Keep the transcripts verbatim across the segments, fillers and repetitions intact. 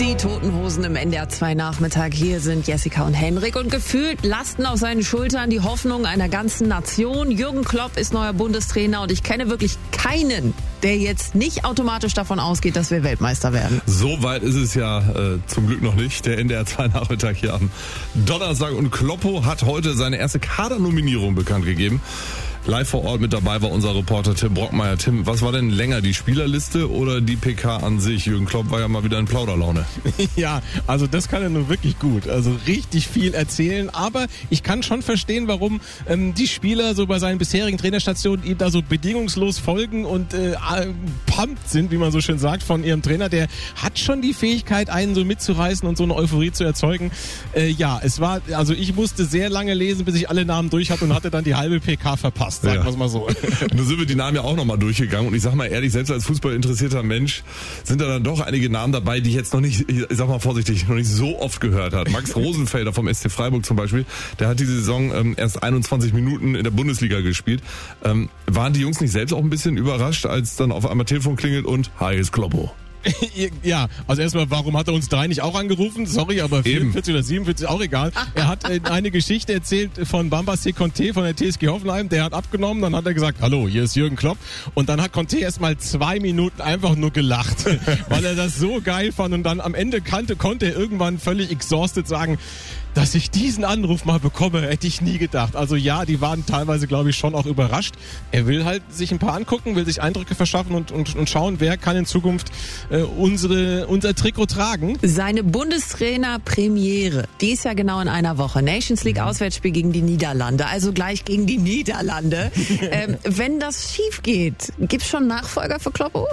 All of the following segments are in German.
Die Toten Hosen im N D R zwei Nachmittag. Hier sind Jessica und Henrik. Und gefühlt lasten auf seinen Schultern die Hoffnungen einer ganzen Nation. Jürgen Klopp ist neuer Bundestrainer und ich kenne wirklich keinen, der jetzt nicht automatisch davon ausgeht, dass wir Weltmeister werden. So weit ist es ja äh, zum Glück noch nicht. Der N D R zwei Nachmittag hier am Donnerstag. Und Kloppo hat heute seine erste Kadernominierung bekannt gegeben. Live vor Ort mit dabei war unser Reporter Tim Brockmeier. Tim, was war denn länger, die Spielerliste oder die P K an sich? Jürgen Klopp war ja mal wieder in Plauderlaune. Ja, also das kann er nur wirklich gut. Also richtig viel erzählen. Aber ich kann schon verstehen, warum ähm, die Spieler so bei seinen bisherigen Trainerstationen ihm da so bedingungslos folgen und äh, pumped sind, wie man so schön sagt, von ihrem Trainer. Der hat schon die Fähigkeit, einen so mitzureißen und so eine Euphorie zu erzeugen. Äh, ja, es war, also ich musste sehr lange lesen, bis ich alle Namen durch hatte und hatte dann die halbe P K verpasst. Sagen ja. wir es mal so. Nun sind wir die Namen ja auch nochmal durchgegangen und ich sag mal ehrlich, selbst als fußballinteressierter Mensch sind da dann doch einige Namen dabei, die ich jetzt noch nicht, ich sag mal vorsichtig, noch nicht so oft gehört hat. Max Rosenfelder vom S C Freiburg zum Beispiel, der hat diese Saison ähm, erst einundzwanzig Minuten in der Bundesliga gespielt. Ähm, waren die Jungs nicht selbst auch ein bisschen überrascht, als dann auf einmal Telefon klingelt und hi, ist Kloppo? Ja, also erstmal, warum hat er uns drei nicht auch angerufen? Sorry, aber vierundvierzig oder siebenundvierzig, auch egal. Er hat äh, eine Geschichte erzählt von Bambassé Conté von der T S G Hoffenheim. Der hat abgenommen, dann hat er gesagt, hallo, hier ist Jürgen Klopp. Und dann hat Conté erstmal zwei Minuten einfach nur gelacht, weil er das so geil fand. Und dann am Ende kannte, konnte er irgendwann völlig exhausted sagen, dass ich diesen Anruf mal bekomme, hätte ich nie gedacht. Also ja, die waren teilweise, glaube ich, schon auch überrascht. Er will halt sich ein paar angucken, will sich Eindrücke verschaffen und, und, und schauen, wer kann in Zukunft äh, unsere, unser Trikot tragen. Seine Bundestrainer-Premiere, die ist ja genau in einer Woche. Nations League Auswärtsspiel gegen die Niederlande, also gleich gegen die Niederlande. ähm, wenn das schief geht, gibt's schon Nachfolger für Kloppo?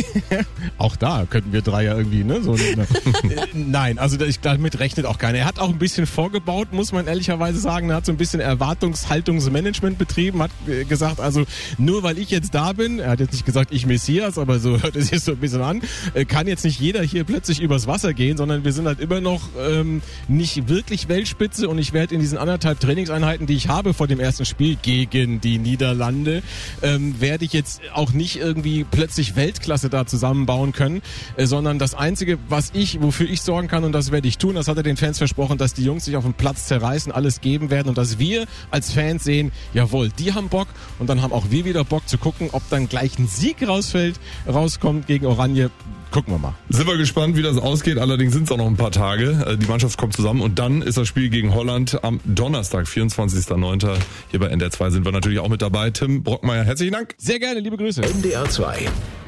Auch da könnten wir drei ja irgendwie, ne? So, ne? Nein, also ich, damit rechnet auch keiner. Er hat auch ein bisschen vorgebaut, muss man ehrlicherweise sagen. Er hat so ein bisschen Erwartungshaltungsmanagement betrieben, hat gesagt, also nur weil ich jetzt da bin, er hat jetzt nicht gesagt, ich Messias, aber so hört es sich so ein bisschen an, kann jetzt nicht jeder hier plötzlich übers Wasser gehen, sondern wir sind halt immer noch ähm, nicht wirklich Weltspitze und ich werde in diesen anderthalb Trainingseinheiten, die ich habe vor dem ersten Spiel gegen die Niederlande, ähm, werde ich jetzt auch nicht irgendwie plötzlich Weltklasse da zusammenbauen können, äh, sondern das Einzige, was ich, wofür ich sorgen kann, und das werde ich tun, das hat er den Fans versprochen, dass die Jungs sich auf dem Platz zerreißen, alles geben werden und dass wir als Fans sehen, jawohl, die haben Bock und dann haben auch wir wieder Bock zu gucken, ob dann gleich ein Sieg rausfällt, rauskommt gegen Oranje. Gucken wir mal. Sind wir gespannt, wie das ausgeht. Allerdings sind es auch noch ein paar Tage. Die Mannschaft kommt zusammen und dann ist das Spiel gegen Holland am Donnerstag, vierundzwanzigster neunter Hier bei N D R zwei sind wir natürlich auch mit dabei. Tim Brockmeier, herzlichen Dank. Sehr gerne, liebe Grüße. N D R zwei